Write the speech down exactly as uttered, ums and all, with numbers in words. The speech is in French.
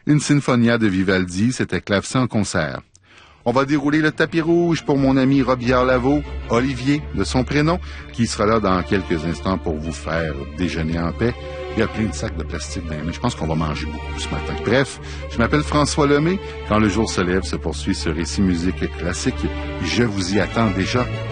une sinfonia de Vivaldi, c'était Clavecin en concert. On va dérouler le tapis rouge pour mon ami Robillard Lavaux, Olivier de son prénom, qui sera là dans quelques instants pour vous faire déjeuner en paix. Il y a plein de sacs de plastique dans les mains. Je pense qu'on va manger beaucoup ce matin. Bref, je m'appelle François Lemay. Quand le jour se lève, se poursuit ce récit musique classique. Je vous y attends déjà.